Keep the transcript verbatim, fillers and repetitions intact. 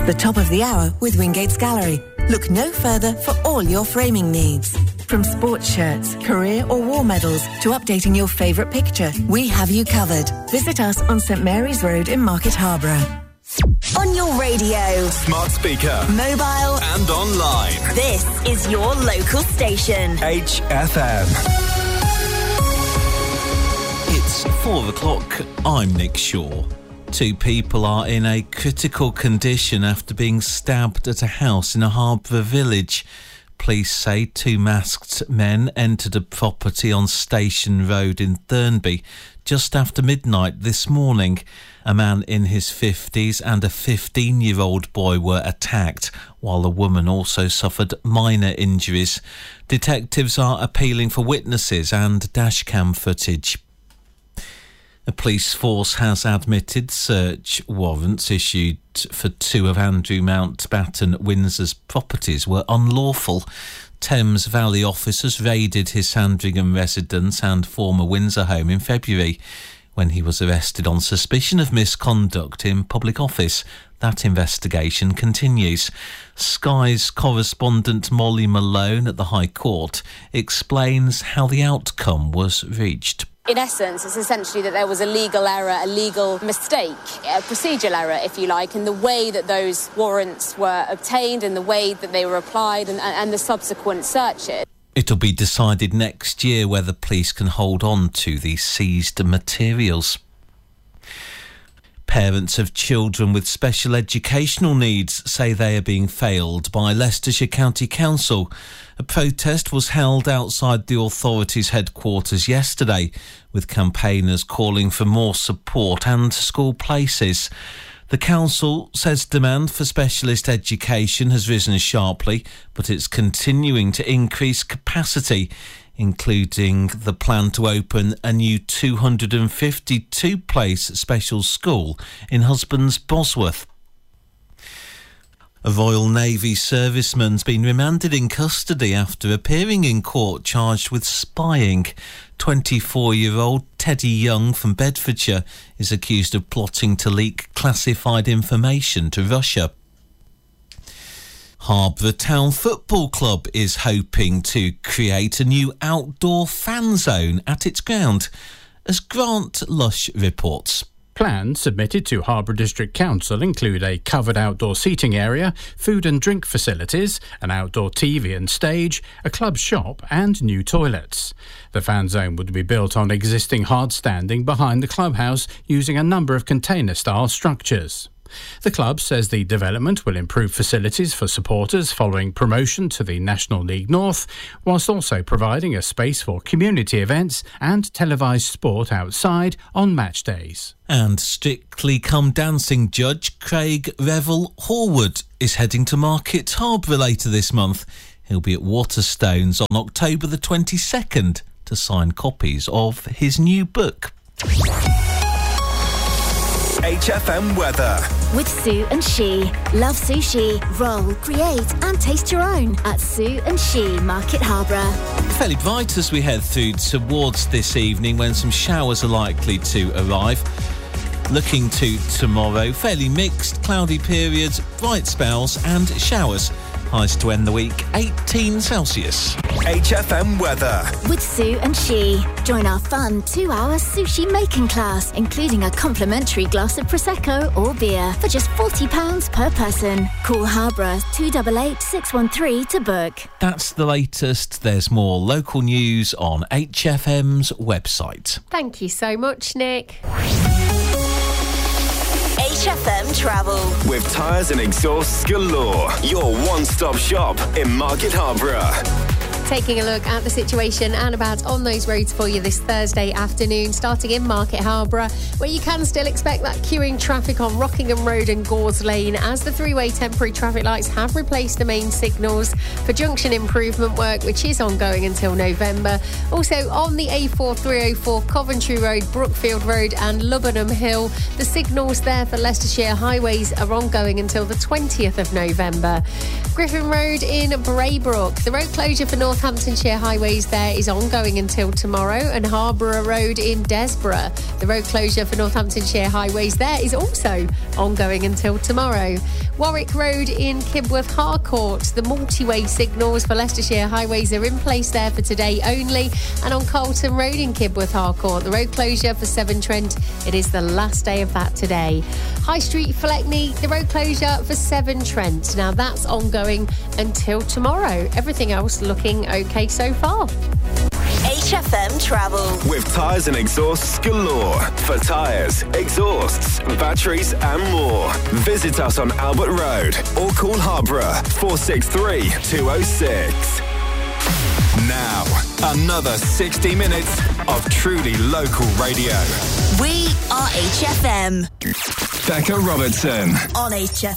The top of the hour with Wingate's Gallery. Look no further for all your framing needs. From sports shirts, career or war medals to updating your favourite picture, we have you covered. Visit us on St Mary's Road in Market Harborough. On your radio, smart speaker, mobile and online. This is your local station. H F M. It's four o'clock. I'm Nick Shaw. Two people are in a critical condition after being stabbed at a house in a Harborough village. Police say two masked men entered a property on Station Road in Thurnby just after midnight this morning. A man in his fifties and a fifteen-year-old boy were attacked, while a woman also suffered minor injuries. Detectives are appealing for witnesses and dashcam footage. A police force has admitted search warrants issued for two of Andrew Mountbatten Windsor's properties were unlawful. Thames Valley officers raided his Sandringham residence and former Windsor home in February when he was arrested on suspicion of misconduct in public office. That investigation continues. Sky's correspondent Molly Malone at the High Court explains how the outcome was reached. In essence, it's essentially that there was a legal error, a legal mistake, a procedural error, if you like, in the way that those warrants were obtained and the way that they were applied and, and the subsequent searches. It'll be decided next year whether police can hold on to the seized materials. Parents of children with special educational needs say they are being failed by Leicestershire County Council. A protest was held outside the authority's headquarters yesterday, with campaigners calling for more support and school places. The council says demand for specialist education has risen sharply, but it's continuing to increase capacity, including the plan to open a new two hundred fifty-two place special school in Husbands Bosworth. A Royal Navy serviceman's been remanded in custody after appearing in court charged with spying. twenty-four-year-old Teddy Young from Bedfordshire is accused of plotting to leak classified information to Russia. Harborough Town Football Club is hoping to create a new outdoor fan zone at its ground, as Grant Lush reports. Plans submitted to Harborough District Council include a covered outdoor seating area, food and drink facilities, an outdoor T V and stage, a club shop and new toilets. The fan zone would be built on existing hard standing behind the clubhouse using a number of container-style structures. The club says the development will improve facilities for supporters following promotion to the National League North, whilst also providing a space for community events and televised sport outside on match days. And Strictly Come Dancing judge Craig Revel Horwood is heading to Market Harborough later this month. He'll be at Waterstones on October the twenty-second to sign copies of his new book. H F M weather. With Sue and She. Love sushi, roll, create and taste your own at Sue and She, Market Harborough. Fairly bright as we head through towards this evening when some showers are likely to arrive. Looking to tomorrow, fairly mixed, cloudy periods, bright spells and showers. Highs to end the week, eighteen Celsius. H F M weather. With Sue and She. Join our fun two-hour sushi making class, including a complimentary glass of Prosecco or beer for just forty pounds per person. Call Harborough two eight eight, six one three to book. That's the latest. There's more local news on H F M's website. Thank you so much, Nick. H F M Travel. With tyres and exhausts galore. Your one-stop shop in Market Harborough. Taking a look at the situation and about on those roads for you this Thursday afternoon, starting in Market Harborough, where you can still expect that queuing traffic on Rockingham Road and Gores Lane as the three-way temporary traffic lights have replaced the main signals for junction improvement work, which is ongoing until November. Also on the A four three oh four Coventry Road, Brookfield Road and Lubbenham Hill, the signals there for Leicestershire highways are ongoing until the twentieth of November. Griffin Road in Braybrook, the road closure for North Northamptonshire highways there is ongoing until tomorrow, and Harborough Road in Desborough. The road closure for Northamptonshire highways there is also ongoing until tomorrow. Warwick Road in Kibworth Harcourt. The multi-way signals for Leicestershire highways are in place there for today only. And on Colton Road in Kibworth Harcourt, the road closure for Severn Trent, it is the last day of that today. High Street Fleckney, the road closure for Severn Trent. Now that's ongoing until tomorrow. Everything else looking okay so far. H F M Travel. With tyres and exhausts galore. For tyres, exhausts, batteries and more. Visit us on Albert Road or call Harborough four six three, two oh six. Now, another sixty minutes of truly local radio. We are H F M. Becca Robertson. On H F M.